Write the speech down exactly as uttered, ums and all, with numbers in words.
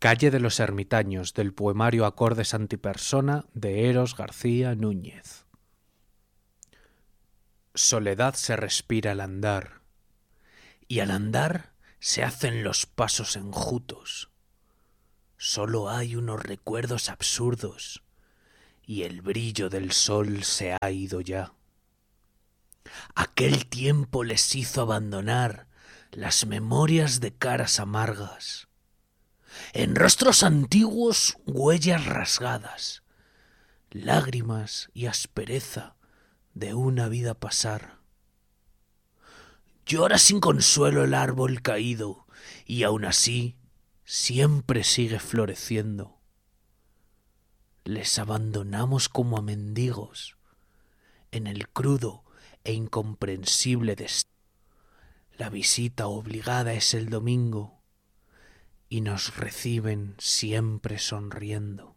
Calle de los Ermitaños, del poemario Acordes antipersona de Eros García Núñez. Soledad se respira al andar, y al andar se hacen los pasos enjutos. Solo hay unos recuerdos absurdos, y el brillo del sol se ha ido ya. Aquel tiempo les hizo abandonar las memorias de caras amargas. En rostros antiguos huellas rasgadas, lágrimas y aspereza de una vida pasar. Llora sin consuelo el árbol caído y aun así siempre sigue floreciendo. Les abandonamos como a mendigos en el crudo e incomprensible destino. La visita obligada es el domingo y nos reciben siempre sonriendo.